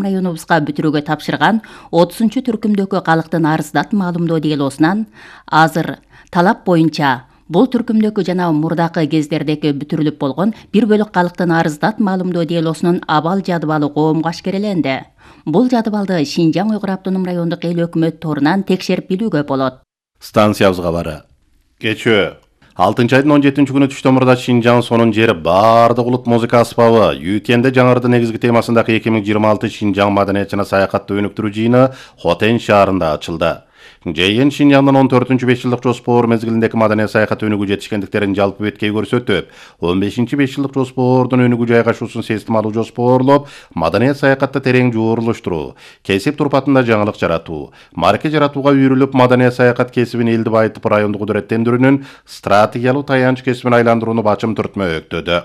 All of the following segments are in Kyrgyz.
районубузга бүтүрүүгө тапшырган 30-түркүмдөгү калктын арыздат маалымдоо делосунан азыр талап боюнча бул түркүмдөгү жана мурдакы кездердеги бүтүрүлүп болгон бир бөлүк калктын арыздат маалымдоо делосунун абал жадыбалы коомго ашкереленди. Бул жадыбалды Шинжаң Уйгур автоном райондук эл өкмөт торунан текшерип билүүгө болот. Станциябыз кабары. Кечөө 6-айдын 17-күнү түштөмурда Шинжаң сонун жери баардык улут музыка аспабы Юкенде жаңырды негизги темасындагы 2026 Шинжаң маданият жана саякатты өнүктүрүү жыйыны Хотен шаарында ачылды. Жыйын Шинжаңдын 14-5 жылдык жоспор мезгилиндеги маданият саякат өнүгүү жетишкендиктерин жалпы беткей көрсөтүп, 15-5 жылдык жоспордун өнүгүү жайгашуусун систем алуу жоспорлоп, маданият саякатты терең жуурулуштуруу, кесип турпатында жаңылык жаратуу, марке жаратууга үйрүлүп маданият саякат кесибин элди байытып райондук кудуреттендирүүнүн стратегиялуу таянч кесибин айландырууну бачым түртмөктөдү.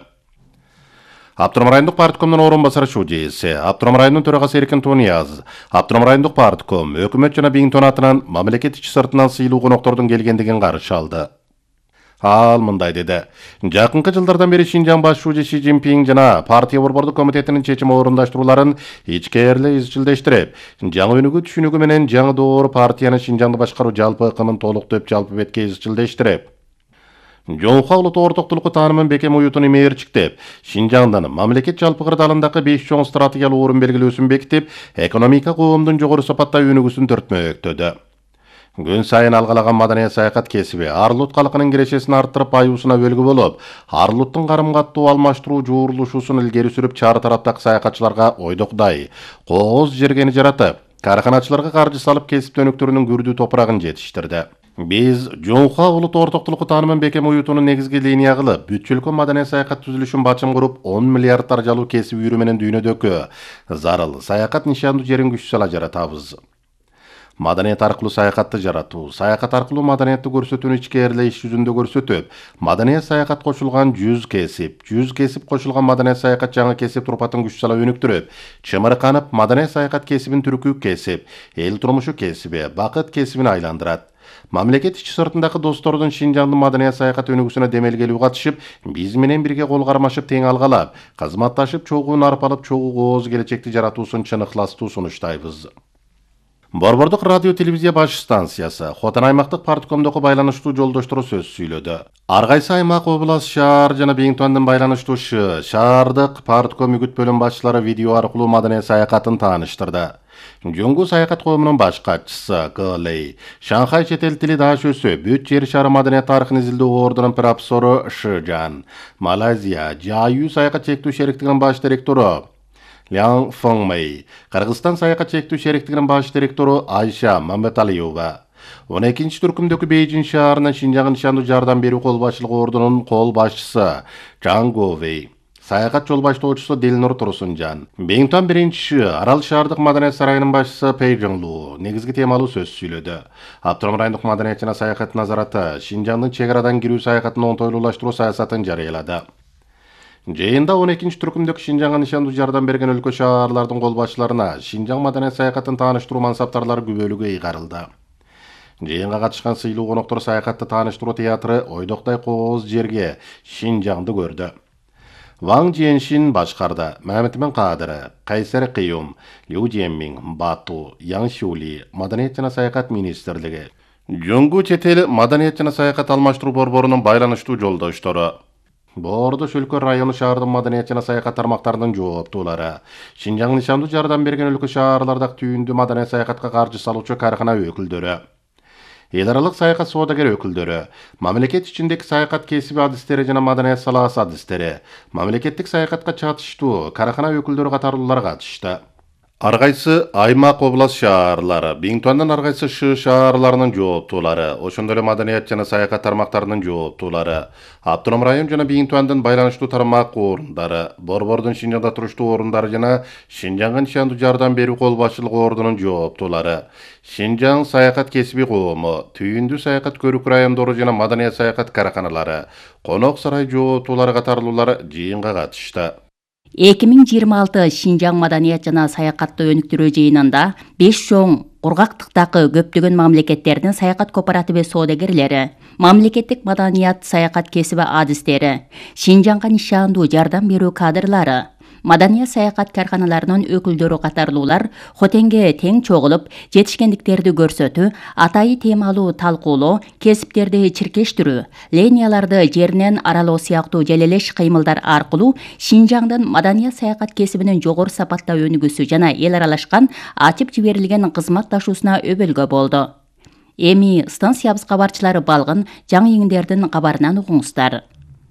Автоном райондук парткомдун орун басары шужеси, Автоном районунун төрагасы Эркин Тунияз, Автоном райондук партком, өкмөт жана Биңтон атынан мамлекет ичи сыртынан сыйлуу коноктордун келгендигин каршы алды. Ал мындай деди: жакынкы жылдардан бери Шинжаң баш шужи Си Цзиньпин жана партия борбордук комитетинин чечим орундаштырууларын ичкээрле изчилдештирип, жаңы өнүгүү түшүнүгү менен жаңы доор партияны Шинжаңды башкаруу жалпы ыкымын толуктоп жалпы бетке изчилдештирип, жоңхо улут ортоктулуку таанымын бекем уютун имээрчиктеп, Шинжаңдын мамлекет жалпы кырдаалындагы 5 чоң стратегиялык орун белгилөөсүн бекитип, экономика коомдун жогору сапатта өнүгүүсүн түртмөктөдү. Күн сайын алгалаган маданият саякат кесиби Арлут калкынын кирешесин арттырып аюусуна өлгү болуп, Арлуттун карым-каттуу алмаштыруу жуурулушуусун илгери сүрүп, чар тараптагы саякатчыларга ойдокдай кооз жергени жаратып, карканачыларга каржы салып кесип өнүктүрүүнүн күрдүү топурагын жетиштирди. Биз жоңхо улут ортоктулуку таанымын бекем уютунун негизги линия кылып, бүт маданият саякат түзүлүшүн бачым куруп, 10 миллиард даражалуу кесип үйрүү менен дүйнөдөгү зарыл саякат нишандуу жерин күч сала жаратабыз. Маданият аркылуу саякатты жаратуу, саякат аркылуу маданиятты көрсөтүүнү ичкээрле иш жүзүндө көрсөтүп, маданият саякат кошулган 100 кесип кошулган маданият саякат жаңы кесип турпатын күч сала өнүктүрүп, чымырканып маданият саякат кесибин түркүү кесип, эл турмушу кесиби, бакыт кесибин айландырат. Мамлекет ичи сыртындагы достордун Шинжаңдын маданият саякат өнүгүүсүнө демелгелүү катышып, биз менен бирге кол кармашып тең алгалап, кызматташып чогуу нарып алып чогуу кооз келечекти жаратуусун чын ыхластуу сунуштайбыз. Борбордук радио телевизия баш станциясы Хотен аймактык парткомдогу байланыштуу жолдоштору сөз сүйлөдү. Ар кайсы аймак, област, шаар жана Биңтондун байланыштуу шаардык партком үгүт бөлүм башчылары видео аркылуу маданият саякатын тааныштырды. Жоңгу саякат коомунун баш катчысы Гэлэй, Шанхай чет эл тили даашөсү, бүт жер шары маданият тарыхын изилдөө ордунун профессору Шижан, Малайзия Жаю саякат чектүү шериктигинин баш директору Лян Фэнгмэй, Кыргызстан саякат чектүү шериктигинин баш директору Айша Мамбеталиева, 12-түркүмдөгү Бейжин шаарына Шинжаңга нишандуу жардам берүү кол башчылык ордунун кол башчысы Чан Говей, саякат жол баштоочусу Дилнур Турсунжан, Биңтон 1 Арал шаардык маданият сарайынын башчысы Пэй Жоңлу негизги темалуу сөз сүйлөдү. Автоном райондук маданият жана саякат назараты Шинжаңдын чек арадан кирүү саякатын оңтойлуулаштыруу саясатын жарыялады. Жыйында 12-түркүмдөгү Шинжаңга нишандуу жардам берген өлкө шаарлардын кол башчыларына Шинжаң маданият саякатын тааныштыруу мансаптарлары күбөлүгү ыйгарылды. Жыйынга катышкан сыйлуу коноктор саякатты тааныштыруу театры ойдоктай кооз жерге Шинжаңды көрдү. Ван Жиэншин башкарды, Мамедмен Кадыры, Кайсер Кыюм, Лю Жиэнмин, Бату, Ян Шули, маданият жана саякат министрлиги, Жоңгу чет эл маданият жана саякат алмаштыруу борборунун байланыштуу жолдоштору, Бордо өлкө району шаардын маданият жана саякат тармактарынын жооптуулары, Шинжаң нишандуу жардам берген өлкө шаарлардагы түйүндүү маданият саякатка каржы салуучу каркана өкүлдөрү, эл аралык саякат соодагер өкүлдөрү, мамлекет ичиндеги саякат кесиби адистери жана маданият салаасы адистери, мамлекеттик саякатка чатыштуу каркана өкүлдөрү катарлуулар катышты. Ар кайсы аймак, област шаарлары, Биңтондун ар кайсы шаарларынын жооптуулары, ошондой эле маданият жана саякат тармактарынын жооптуулары, Автоном район жана Биңтондун байланыштуу тармак орундары, борбордун Шинжаңда туруштуу орундары жана Шинжаңга нишандуу жардам берүү кол башчылык ордунун жооптуулары, Шинжаң саякат кесиби коому, түйүндүү саякат көрүк райондору жана маданият саякат карканалары, конок сарай жооптуулары катарлуулар жыйынга катышты. 2026 Шинжаң маданият жана саякатты өнүктүрүү жыйынында 5 чоң кургактыктагы көптөгөн мамлекеттердин саякат кооперативи соодагерлери, мамлекеттик маданият саякат кесиби адистери, Шинжаңга нишандуу жардам берүү кадрлары, маданият саякат карханаларынын өкүлдөрү катарлуулар Хотенге тең чогулуп, жетишкендиктерди көрсөтүү, атайы темалуу талкуулоо, кесиптерди чиркештирүү, линияларды жеринен аралоо сыяктуу желелеш кыймылдар аркылуу Шинжаңдын маданият саякат кесибинин жогору сапатта өнүгүүсү жана эл аралашкан ачып жиберилген кызматташуусуна өбөлгө болду. Эми станциябыз кабарчылары балгын жаңы иңдердин кабарынан угуңуздар.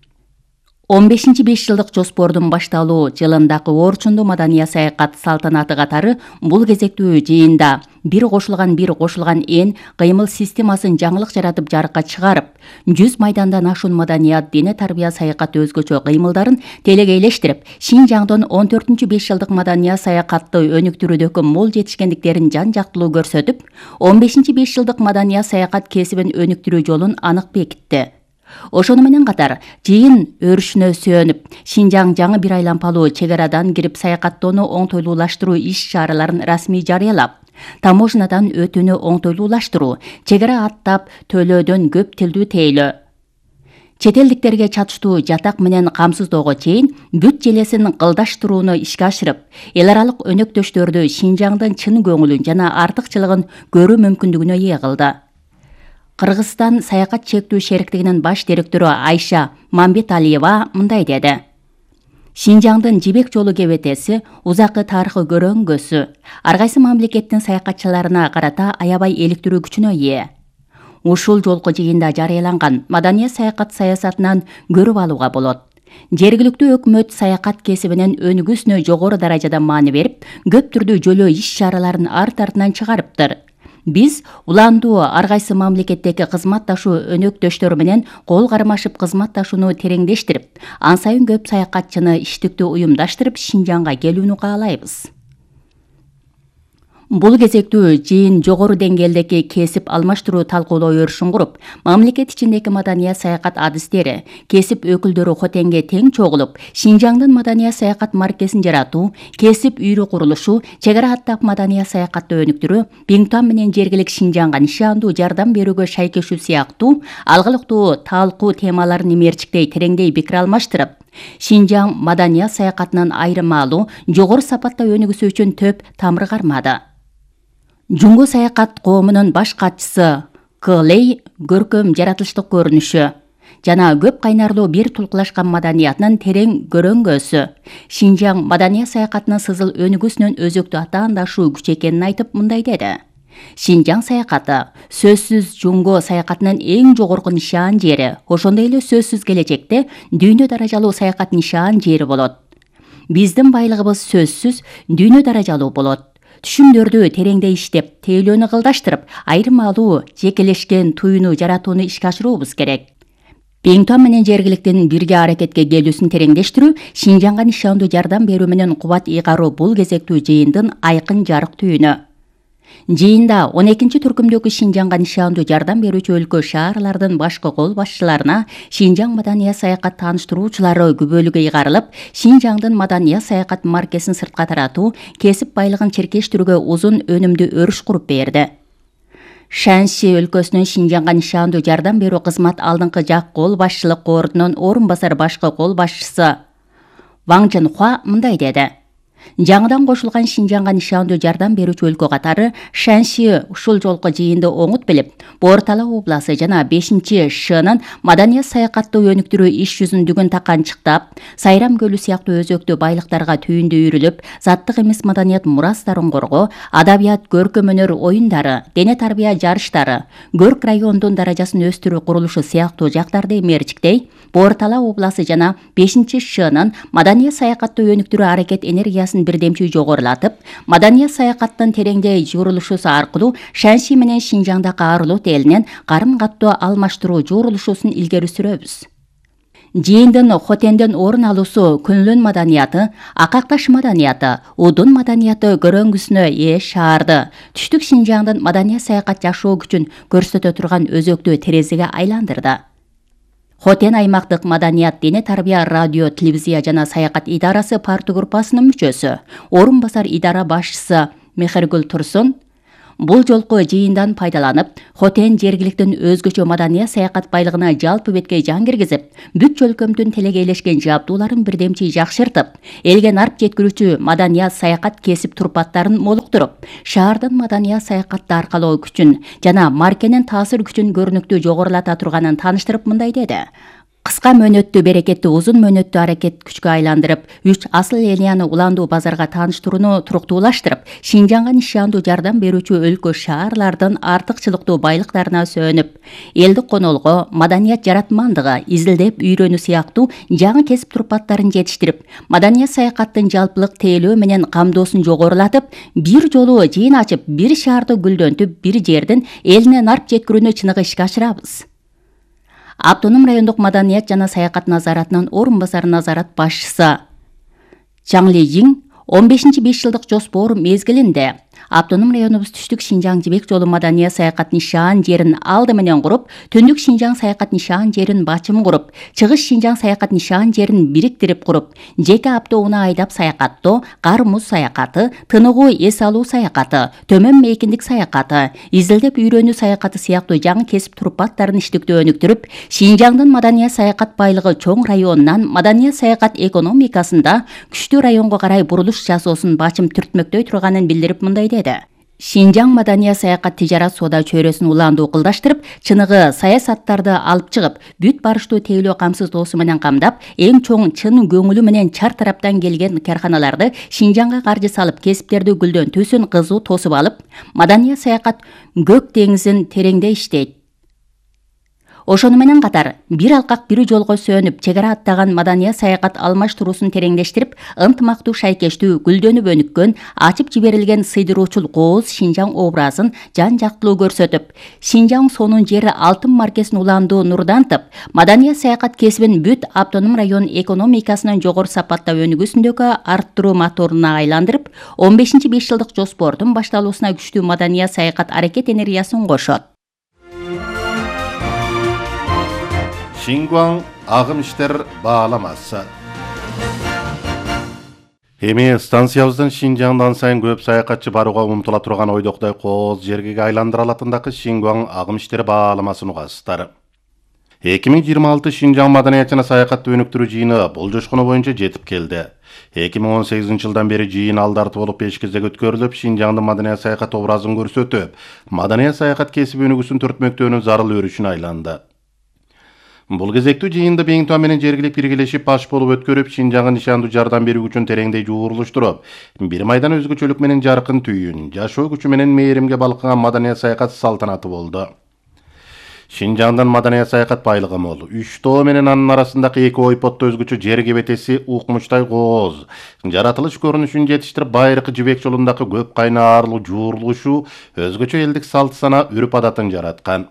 15-5 жылдык жоспордун башталуу жылындагы Орчунду маданият саякат салтанаты катары бул кезектүү жыйында бир кошулган эн кыймыл системасын жаңылык жаратып жарыкка чыгарып, 100 майдандан ашуун маданият, дене тарбия саякат өзгөчө кыймылдарын телегейлештирип, Шинжаңдын 14-5 жылдык маданият саякатты өнүктүрүүдөгү мол жетишкендиктерин жан-жактылуу көрсөтүп, 15-5 жылдык маданият саякат кесибин өнүктүрүү жолун анык бекитти. Ошону менен катар жыйын өрүшүнө сүйөнүп, Шинжаң жаңы бир айлампалуу чек арадан кирип саякаттоону оңтойлуулаштыруу иш-чараларын расмий жарыялап, таможнядан өтүүнү оңтойлуулаштыруу, чек ара аттап төлөөдөн көп тилдүү тейлөө, чет элдиктерге чатыштуу жатак менен камсыздоого чейин бүт желесин кылдаштырууну ишке ашырып, эл аралык өнөктөштөрдү Шинжаңдын чын көңүлүн жана артыкчылыгын көрүү мүмкүндүгүнө ээ кылды. Кыргызстан саякат чектүү шериктигинин баш директору Айша Мамбеталиева мындай деди. Шинжаңдын жибек жолу кебетеси узакы тарыхы көрөнгөсү, ар кайсы мамлекеттин саякатчыларына карата аябай иликтирүү күчүнө ээ. Ушул жолку жыйында жарыяланган маданият саякат саясатынан көрүп алууга болот. Жергиликтүү өкмөт саякат кесибинин өнүгүүсүнө жогору даражада маани берип, көп түрдүү жөлөө иш-чараларын арт артынан чыгарыптыр. Биз уландуу ар кайсы мамлекеттеги кызматташуу өнөктөштөр менен кол кармашып кызматташууну тереңдештирип, ан сайын көп саякатчыны иштиктүү уюмдаштырып Шинжаңга келүүнү каалайбыз. Бул кезектүү жыйын жогору деңгээлдеги кесип алмаштыруу талкуулоо өрүшүн куруп, мамлекет ичиндеги маданият саякат адистери, кесип өкүлдөрү Хотенге тең чогулуп, Шинжаңдын маданият саякат маркесин жаратуу, кесип үйрү курулушу, чек ара аттап маданият саякатты өнүктүрүү, Биңтуан менен жергилик Шинжаңга нишандуу жардам берүүгө шайкешүү сыяктуу алгылыктуу талкуу темаларын имерчиктей тереңдей пикир алмаштырып, Шинжаң маданият саякатынын айырмалуу, жогору сапатта өнүгүүсү үчүн төп тамыр кармады. Жунго саякат коомунун баш катчысы Клей көркөм жаратылыштык көрүнүшү жана көп кайнарлуу бир тулкулашкан маданиятынын терең көрөнгөсү, Шинжаң маданият саякатынын сызыл өнүгүүсүнүн өзөктүү атаандашуу күч экенин айтып мындай деди. Шинжаң саякаты сөзсүз жунго саякатынын эң жогорку нишан жери, ошондой эле сөзсүз келечекте дүйнө даражалуу саякат нишан жери болот. Биздин байлыгыбыз сөзсүз дүйнө даражалуу болот. Түшүмдөрдү тереңдей иштеп, тейлөөнү кылдаштырып, айырмалуу жекелешкен туюну жаратууну ишке ашыруубуз керек. Биңтуан менен жергиликтин бирге аракетке келүүсүн тереңдештирүү, Шинжаңга нишандуу жардам берүү менен кубат ыйгаруу бул кезектүү жыйындын айкын жарык түйүнү. Жыйында 12-түркүмдөгү Шинжаңга нишандуу жардам берүүчү өлкө шаарлардын башкы кол башчыларына Шинжаң маданият саякат тааныштыруучулары күбөлүгү ыйгарылып, Шинжаңдын маданият саякат маркесин сыртка таратуу, кесип байлыгын чиркештирүүгө узун өнүмдүү өрүш куруп берди. Шанси өлкөсүнүн Шинжаңга нишандуу жардам берүү кызмат алдыңкы жак кол башчылык ордунун орун басар башкы кол башчысы Ваң Жинхуа мындай деди. Жаңыдан кошулган Шинжаңга нишандуу жардам берүүчү өлкө катары Шанси ушул жолку жыйынды оңут билип, Бор-Тала обласы жана 5-Шнын маданият саякатты өнүктүрүү иш жүзүндүгүн таканчыктап, Сайрам көлү сыяктуу өзөктүү байлыктарга түйүндү үйрүлүп, заттык эмес маданият мурастарын коргоо, адабият, көркөм өнөр оюндары, дене тарбия жарыштары, көрк райондун даражасын өстүрүү курулушу сыяктуу жактарды эмерчиктей, Бор-Тала обласы жана 5-Шнын маданият саякатты өнүктүрүү аракет энергиясын бирдемчүү жогорулатып, маданият саякаттын тереңдей журулушусу аркылуу Шанси менен Шинжаңдагы Арлут элинен карым-каттоо алмаштыруу журулушусун илгери сүрөбүз. Жыйындын Хотенден орун алуусу Күнлүн маданияты, Акакташ маданияты, Удун маданияты көрөнгүсүнө ээ шаарды түштүк Шинжаңдын маданият саякат жашоо күчүн көрсөтө турган өзөктүү терезеге айландырды. Хотен аймактык маданият, дене тарбия, радио, телевизия жана саякат идарасы парты группасынын мүчөсү, орун басар идара башчысы Мехергүл Турсун Бул жолку жыйындан пайдаланып, Хотен жергиликтин өзгөчө маданият саякат байлыгына жалпы бетке жан киргизип, бүт чөлкөмдүн телегейлешкен жабдууларын бирдемчи жакшыртып, элге нарп жеткирүүчү маданият саякат кесип турпаттарын молуктуруп, шаардын маданият саякатты аркалоо күчүн жана маркенин таасир күчүн көрүнүктүү жогорулата турганын тааныштырып мындай деди. Кыска мөөнөттүү берекетти узун мөөнөттүү аракет күчкө айландырып, 3 асыл линияны уландуу базарга тааныштырууну туруктуулаштырып, Шинжаңга нишандуу жардам берүүчү өлкө шаарлардын артыкчылыктуу байлыктарына сөөнүп, элдик конолго, маданият жаратмандыгы, изилдеп үйрөнүү сыяктуу жаңы кесип турпаттарын жетиштирип, маданият саякаттын жалпылык тейлөө менен камдоосун жогорулатып, бир жолу жыйын ачып, бир шаарды гүлдөнтүп, бир жердин элине нарп жеткирүүнү чыныгы ишке ашырабыз. Автоном райондук маданият жана саякат назаратынын орун басары назарат башчысы Чаң Ли Жиң 15-5 жылдык жоспор мезгилинде Автоном районубуз түштүк Шинжаң жибек жолу маданият саякат нишан жерин алды менен куруп, түндүк Шинжаң саякат нишан жерин бачым куруп, чыгыш Шинжаң саякат нишан жерин бириктирип куруп, жеке автоунаа айдап саякаттоо, кар муз саякаты, тыныгуу эс алуу саякаты, төмөн мейкиндик саякаты, изилдеп үйрөнүү саякаты сыяктуу жаңы кесип турпаттарын иштиктөө өнүктүрүп, Шинжаңдын маданият саякат байлыгы чоң районунан маданият саякат экономикасында күчтүү районго карай бурулуш жасоосун бачым түртмөктөй турганын билдирип мындай деди. Шинжаң маданият саякат тижарат соода чөйрөсүн уландуу кылдаштырып, чыныгы саясаттарды алып чыгып, бүт барыштуу тейлөө камсыздоосу менен камдап, эң чоң чын көңүлү менен чар тараптан келген карханаларды Шинжаңга каржы салып, кесиптерди гүлдөнтүүсүн кызуу тосуп алып, маданият саякат көк деңизин тереңде иштейт. Ошону менен катар, бир алкак бир жолго сөөнүп, чегара аттаган маданият саякат алмаштыруусун тереңдештирип, ынтымактуу шайкештүү гүлдөнүп өнүккөн, ачып жиберилген сыйдыруучул кооз Шинжаң образын жан-жактылуу көрсөтүп, Шинжаң сонун жери алтын маркесин уландуу нурдантып, маданият саякат кесибин бүт автоном район экономикасынын жогору сапатта өнүгүүсүндөгү арттыруу моторуна айландырып, 15-5 жылдык жоспордун башталуусуна күчтүү маданият саякат аракет энергиясын кошот. Шингуаң агым иштер бааламасы. Эми станциябыздын Шинжаңдан сайын көп саякатчы барууга умтула турган ойдоктой кооз жергеге айландыра алатындагы Шингуаң агым иштери бааламасын угасыздар. 2026 Шинжаң маданият жана саякатты өнүктүрүү жыйыны бул жошкону боюнча жетип келди. 2018 жылдан бери жыйын алдарты болуп 5 кезек өткөрүлүп, Шинжаңдын маданият саякат образын көрсөтүп, маданият саякат кесип өнүгүүсүн түртмөктөөнүн зарыл өрүшүнө айланды. Бул кезектүү жыйынды Бейиңтуан менен жергилик биргелешип баш болуп өткөрүп, Шинжаңга нишандуу жардам берүү үчүн тереңдей жуурулуштуруп, бир майдан өзгөчөлүк менен жаркын түйүн, жашоо күчү менен мээримге балкыган маданият саякат салтанаты болду. Шинжаңдын маданият саякат байлыгы мол. 3 тоо менен анын арасындагы 2 ойпотто өзгөчө жер кебетеси укмуштай кооз. Жаратылыш көрүнүшүн жетиштирип, байыркы жибек жолундагы көп кайнаарлуу жуурулушу өзгөчө элдик салт сана, үрп адатын жараткан.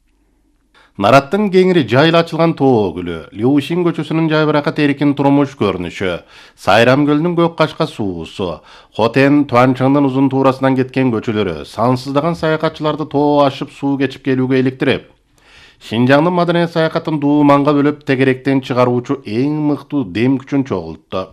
Нараттын кеңири жайла ачылган тоо гүлү, Лиушин көчөсүнүн жайбыракат эркин турмуш көрүнүшү, Сайрам көлүнүн көк кашка суусу, Хотен Туанчаңдын узун туурасынан кеткен көчөлөрү сансыздаган саякатчыларды тоо ашып суу кечип келүүгө иликтирип, Шинжаңдын маданият саякатын дууманга бөлөп тегеректен чыгаруучу эң мыктуу дем күчүн чогултту.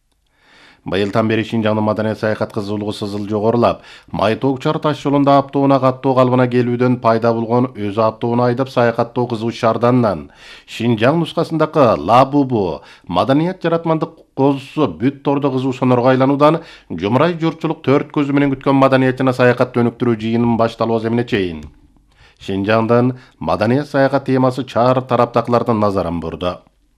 Быйылдан бери Шинжаңдын маданият саякат кызуулугу сызыл жогорулап, Майтоокчар таш жолунда автоунаа каттоо калыбына келүүдөн пайда болгон өзү автоунаа айдап саякаттоо кызуу шардандан Шинжаң нускасындагы Лабубу маданият жаратмандык козусу бүт тордо кызуу сонорго айлануудан жумурай журтчулук төрт көзү менен күткөн маданият жана саякатты өнүктүрүү жыйынын башталуу аземине чейин Шинжаңдын маданият саякат темасы чар тараптакылардын назарын бурду.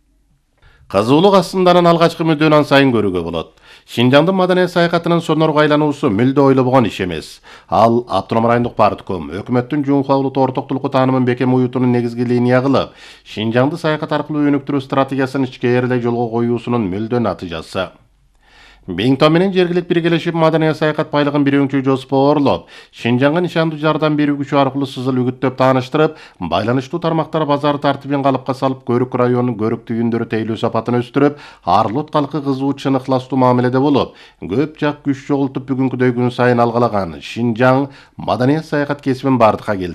Кызуулук астынданын алгачкы мүддөөнү сайын көрүүгө болот. Шинжаңдын маданият саякатынын сонорго айлануусу мүлдө ойлобогон иш эмес. Ал автоном райондук партком, өкмөттүн жумфа улут ортоктулукку таанымын бекем уютуунун негизги линия кылып, Шинжаңды саякат аркылуу өнүктүрүү стратегиясын ичкээрлей жолго коюусунун мүлдө натыйжасы. Бейиңтуан менен жергилик биргелешип маданият саякат байлыгын бир өңчө жоспоорлоп, Шинжаңга нишандуу жардам берүү күчү аркылуу сызыл үгүттөп тааныштырып, байланыштуу тармактар базар тартибин калыпка салып, Көрүк районунун көрүк түйүндөрү тейлөө сапатын өстүрүп, Арлот калкы кызуу чын ыхластуу мамиледе болуп, көп жак күч чогултуп бүгүнкүдөй күн сайын алгалаган Шинжаң маданият саякат кесибин бардыкка келтирди.